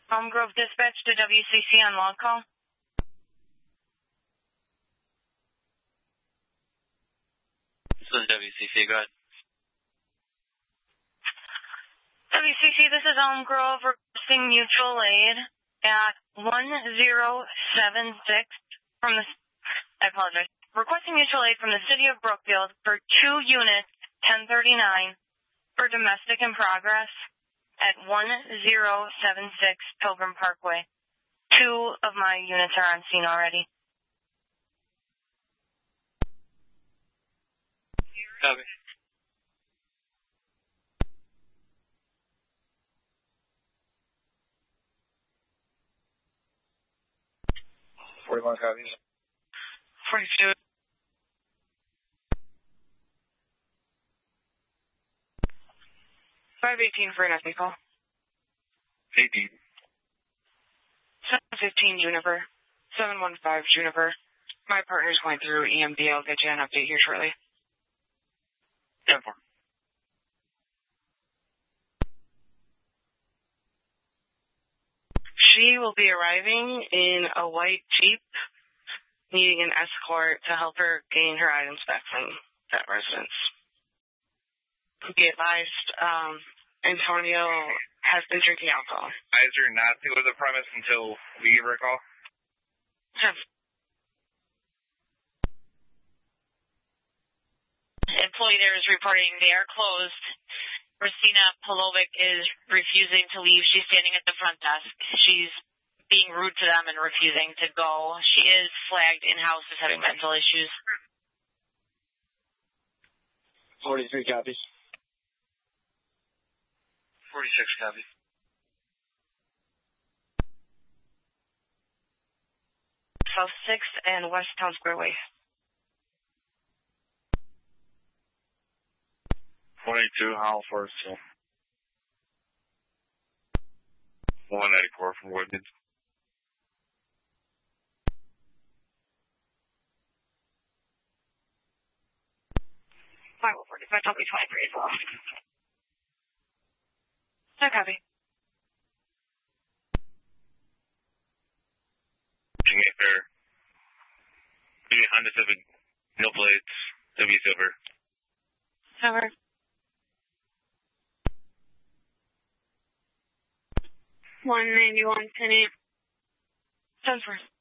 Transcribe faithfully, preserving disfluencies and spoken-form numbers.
Elm Grove Dispatch to W C C on log call. This is W C C, go ahead. W C C, this is Elm Grove requesting mutual aid at one zero seven six from the, I apologize, requesting mutual aid from the city of Brookfield for two units, ten thirty-nine, for domestic in progress at one zero seven six Pilgrim Parkway. Two of my units are on scene already. Copy. forty-one copies. forty-two. five eighteen for an F B call. eighteen. seven fifteen Juniper. seven one five Juniper. My partner's going through E M D. I'll get you an update here shortly. ten four. She will be arriving in a white Jeep, needing an escort to help her gain her items back from that residence. Be advised, um, Antonio has been drinking alcohol. Advise her not to go to the premise until we give her a call. Huh. Employee there is reporting they are closed. Christina Polovic is refusing to leave. She's standing at the front desk. She's being rude to them and refusing to go. She is flagged in-house as having mental issues. forty-three copies. forty-six, copy. South sixth and West Town Square Way. twenty-two, Howell Forest Hill. one ninety-four from Woodman. five oh four, dispatch, I'll be twenty-three as well. No copy. Or, maybe Honda Civic, no plates, W Silver. Cover. one ninety-one, ten eight. ten four.